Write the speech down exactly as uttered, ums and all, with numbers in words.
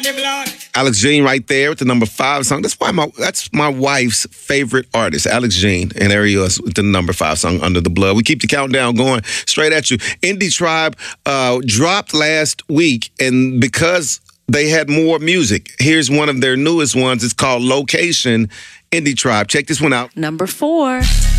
Alex Jean right there with the number five song. That's why my that's my wife's favorite artist, Alex Jean, and there he is with the number five song, Under the Blood. We keep the countdown going straight at you. Indie Tribe uh, dropped last week, and because they had more music, here's one of their newest ones. It's called Location. Indie Tribe. Check this one out. Number four.